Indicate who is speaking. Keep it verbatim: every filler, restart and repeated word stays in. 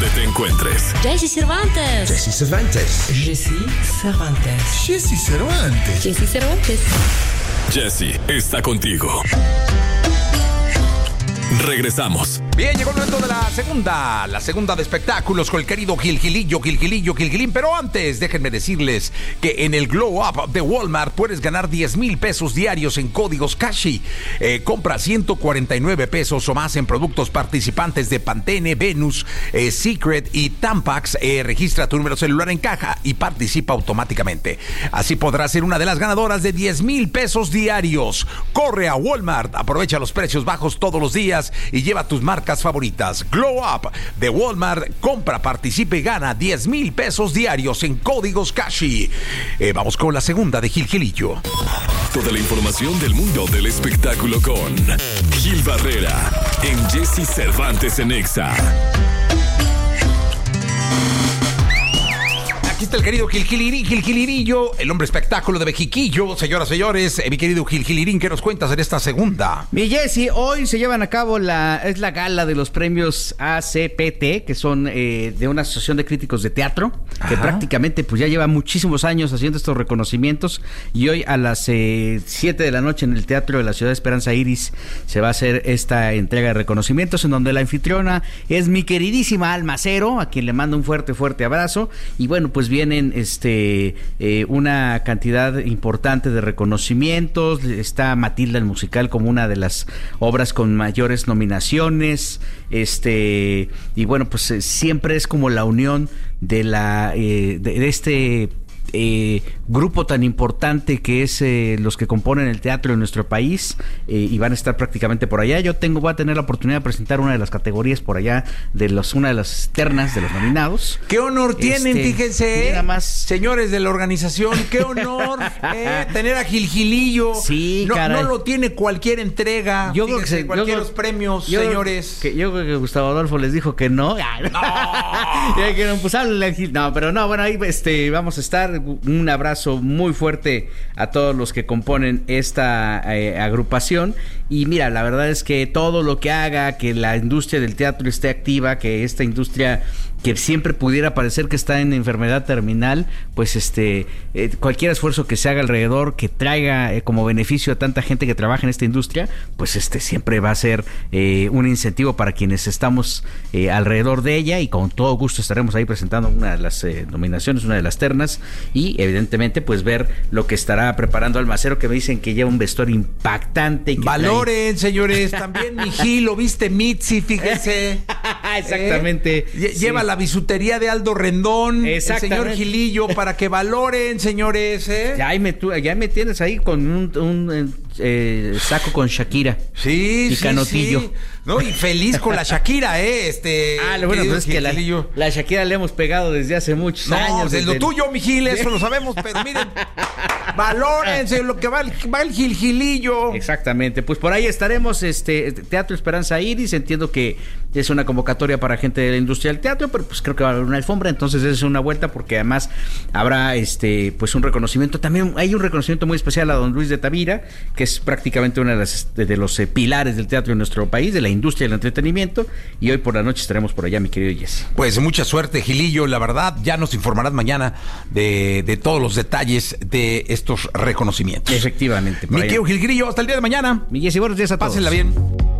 Speaker 1: donde te encuentres.
Speaker 2: Jessy Cervantes.
Speaker 3: Jessy Cervantes.
Speaker 2: Jessy Cervantes.
Speaker 3: Jessy Cervantes.
Speaker 2: Jessy Cervantes.
Speaker 1: Jessy está contigo. Regresamos.
Speaker 4: Bien, llegó el momento de la segunda, la segunda de espectáculos con el querido Gil Gilillo, Gil Gilillo, Gil Gilín. Pero antes, déjenme decirles que en el Glow Up de Walmart puedes ganar diez mil pesos diarios en códigos Kashi. Eh, compra ciento cuarenta y nueve pesos o más en productos participantes de Pantene, Venus, eh, Secret y Tampax. Eh, registra tu número celular en caja y participa automáticamente. Así podrás ser una de las ganadoras de diez mil pesos diarios. Corre a Walmart, aprovecha los precios bajos todos los días y lleva tus marcas favoritas. Glow Up de Walmart, compra, participe y gana diez mil pesos diarios en códigos Kashi. Eh, vamos con la segunda de Gil Gilillo.
Speaker 1: Toda la información del mundo del espectáculo con Gil Barrera en Jessy Cervantes en Exa.
Speaker 4: Aquí está el querido Gil Gilirín, Gil Gilirillo, el hombre espectáculo de Mexiquillo. Señoras, señores, eh, mi querido Gil Gilirín, ¿qué nos cuentas en esta segunda?
Speaker 5: Mi Jessy, hoy se llevan a cabo la es la gala de los premios A C P T, que son eh, de una asociación de críticos de teatro, que
Speaker 4: Ajá.
Speaker 5: prácticamente pues ya lleva muchísimos años haciendo estos reconocimientos, y hoy a las eh, siete de la noche en el Teatro de la Ciudad de Esperanza Iris se va a hacer esta entrega de reconocimientos, en donde la anfitriona es mi queridísima Alma Cero, a quien le mando un fuerte, fuerte abrazo. Y bueno, pues vienen este eh, una cantidad importante de reconocimientos. Está Matilda el musical como una de las obras con mayores nominaciones, este y bueno, pues eh, siempre es como la unión de la eh, de, de este Eh, grupo tan importante que es eh, los que componen el teatro en nuestro país, eh, y van a estar prácticamente por allá. Yo tengo voy a tener la oportunidad de presentar una de las categorías por allá, de los una de las ternas de los nominados.
Speaker 4: Qué honor tienen,
Speaker 5: Este,
Speaker 4: fíjense,
Speaker 5: mira más.
Speaker 4: señores de la organización, qué honor eh, tener a Gil Gilillo.
Speaker 5: Sí,
Speaker 4: no,
Speaker 5: caray.
Speaker 4: no lo tiene cualquier entrega.
Speaker 5: Yo creo
Speaker 4: Fíjense,
Speaker 5: que se-
Speaker 4: cualquier
Speaker 5: yo-
Speaker 4: los premios,
Speaker 5: yo-
Speaker 4: señores.
Speaker 5: Que, yo creo que Gustavo Adolfo les dijo que no. Ya que no, pues háblenle a Gil. No, pero no, bueno, ahí este, vamos a estar. Un abrazo muy fuerte a todos los que componen esta eh, agrupación. Y mira, la verdad es que todo lo que haga que la industria del teatro esté activa, que esta industria que siempre pudiera parecer que está en enfermedad terminal, pues este eh, cualquier esfuerzo que se haga alrededor, que traiga eh, como beneficio a tanta gente que trabaja en esta industria, pues este siempre va a ser eh, un incentivo para quienes estamos eh, alrededor de ella, y con todo gusto estaremos ahí presentando una de las eh, nominaciones, una de las ternas, y evidentemente pues ver lo que estará preparando Alma Cero, que me dicen que lleva un vestuario impactante y que
Speaker 4: Valoren, señores, también mi Gil, lo viste Mitzi, fíjense.
Speaker 5: trae... Exactamente.
Speaker 4: Eh,
Speaker 5: Sí.
Speaker 4: Lleva la bisutería de Aldo Rendón, el
Speaker 5: Exactamente.
Speaker 4: señor Gilillo, para que valoren, señores. ¿eh?
Speaker 5: Ya me, tú, ya me tienes ahí con un, un eh, saco con Shakira.
Speaker 4: Sí,
Speaker 5: y
Speaker 4: sí,
Speaker 5: canotillo.
Speaker 4: sí. No, y feliz con la Shakira, ¿eh? Este,
Speaker 5: Ah, lo bueno,
Speaker 4: querido
Speaker 5: pues es que la,
Speaker 4: Gilillo.
Speaker 5: la Shakira le hemos pegado desde hace muchos
Speaker 4: No,
Speaker 5: años.
Speaker 4: de
Speaker 5: desde
Speaker 4: lo
Speaker 5: el-
Speaker 4: tuyo, mi Gil, eso lo sabemos, pero miren, valórense lo que va el, va el Gil Gilillo.
Speaker 5: Exactamente, pues por ahí estaremos, este Teatro Esperanza Iris. Entiendo que es una convocatoria para gente de la industria del teatro, pero pues creo que va a haber una alfombra, entonces es una vuelta, porque además habrá este pues un reconocimiento. También hay un reconocimiento muy especial a don Luis de Tavira, que es prácticamente una de las de, de los eh, pilares del teatro en nuestro país, de la industria del entretenimiento, y hoy por la noche estaremos por allá, mi querido Jessy.
Speaker 4: Pues mucha suerte, Gilillo, la verdad, ya nos informarás mañana de, de todos los detalles de estos reconocimientos.
Speaker 5: Efectivamente. por
Speaker 4: Mi
Speaker 5: allá.
Speaker 4: querido Gil Gilillo, hasta el día de mañana.
Speaker 5: Mi Jessy, buenos días a todos.
Speaker 4: Pásenla bien.